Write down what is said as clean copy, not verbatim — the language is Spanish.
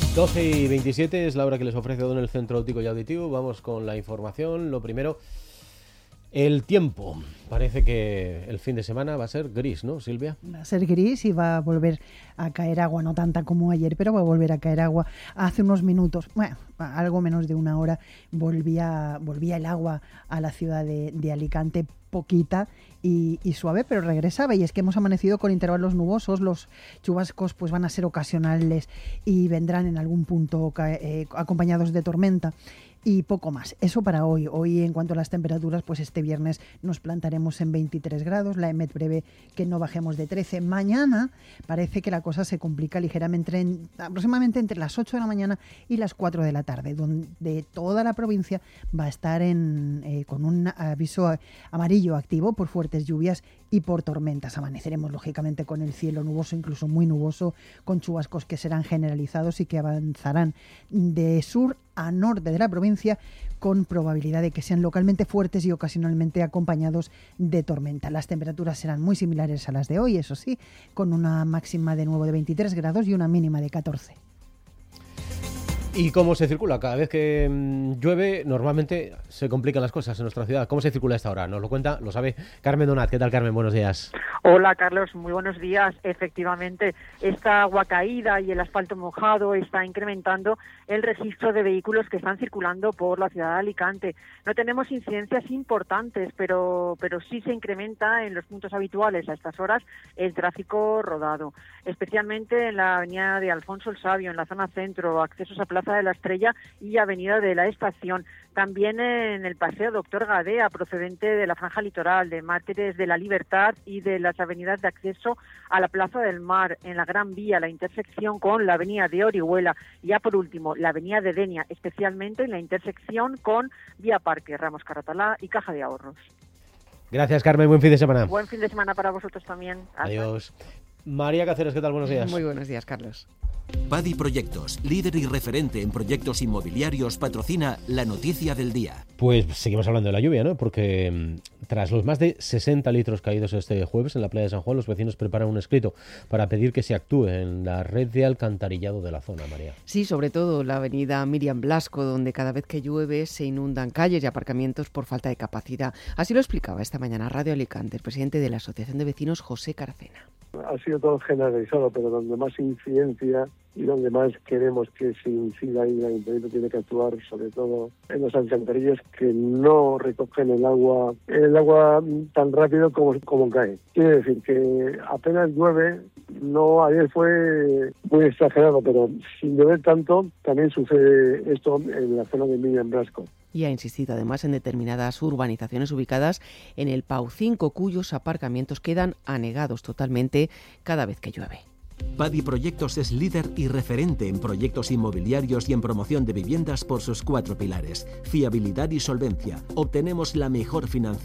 12:27 es la hora que les ofrece Don el Centro Óptico y Auditivo. Vamos con la información. Lo primero, el tiempo. Parece que el fin de semana va a ser gris, ¿no, Silvia? Va a ser gris y va a volver a caer agua, no tanta como ayer, pero va a volver a caer agua. Hace unos minutos, bueno, algo menos de una hora, volvía el agua a la ciudad de Alicante, poquita y suave, pero regresaba, y es que hemos amanecido con intervalos nubosos. Los chubascos pues van a ser ocasionales y vendrán en algún punto acompañados de tormenta. Y poco más. Eso para hoy. Hoy, en cuanto a las temperaturas, pues este viernes nos plantaremos en 23 grados. La EMET prevé que no bajemos de 13. Mañana parece que la cosa se complica ligeramente, aproximadamente entre las 8 de la mañana y las 4 de la tarde, donde toda la provincia va a estar con un aviso amarillo activo por fuertes lluvias y por tormentas. Amaneceremos, lógicamente, con el cielo nuboso, incluso muy nuboso, con chubascos que serán generalizados y que avanzarán de sur a norte de la provincia, con probabilidad de que sean localmente fuertes y ocasionalmente acompañados de tormenta. Las temperaturas serán muy similares a las de hoy, eso sí, con una máxima de nuevo de 23 grados y una mínima de 14. ¿Y cómo se circula? Cada vez que llueve, normalmente se complican las cosas en nuestra ciudad. ¿Cómo se circula a esta hora? Nos lo cuenta, lo sabe Carmen Donat. ¿Qué tal, Carmen? Buenos días. Hola, Carlos. Muy buenos días. Efectivamente, esta agua caída y el asfalto mojado está incrementando el registro de vehículos que están circulando por la ciudad de Alicante. No tenemos incidencias importantes, pero sí se incrementa en los puntos habituales a estas horas el tráfico rodado, especialmente en la avenida de Alfonso el Sabio, en la zona centro, accesos a Plaza de la Estrella y avenida de la Estación. También en el paseo Doctor Gadea, procedente de la franja litoral, de Mártires de la Libertad y de las avenidas de acceso a la Plaza del Mar, en la Gran Vía, la intersección con la avenida de Orihuela, y ya por último la avenida de Denia, especialmente en la intersección con Vía Parque, Ramos Caratalá y Caja de Ahorros. Gracias, Carmen. Buen fin de semana. Buen fin de semana para vosotros también. Adiós. María Cáceres, ¿qué tal? Buenos días. Muy buenos días, Carlos. Padi Proyectos, líder y referente en proyectos inmobiliarios, patrocina la noticia del día. Pues seguimos hablando de la lluvia, ¿no? Porque tras los más de 60 litros caídos este jueves en la playa de San Juan, los vecinos preparan un escrito para pedir que se actúe en la red de alcantarillado de la zona, María. Sí, sobre todo la avenida Miriam Blasco, donde cada vez que llueve se inundan calles y aparcamientos por falta de capacidad. Así lo explicaba esta mañana Radio Alicante el presidente de la Asociación de Vecinos, José Carcena. Ha sido todo generalizado, pero donde más incidencia y donde más queremos que se incida y el ayuntamiento tiene que actuar, sobre todo en las alcantarillas que no recogen el agua tan rápido como cae. Quiere decir que apenas llueve, no, ayer fue muy exagerado, pero sin llover tanto también sucede esto en la zona de Miriam Blasco. Y ha insistido además en determinadas urbanizaciones ubicadas en el PAU 5, cuyos aparcamientos quedan anegados totalmente cada vez que llueve. Padi Proyectos es líder y referente en proyectos inmobiliarios y en promoción de viviendas por sus 4 pilares: fiabilidad y solvencia. Obtenemos la mejor financiación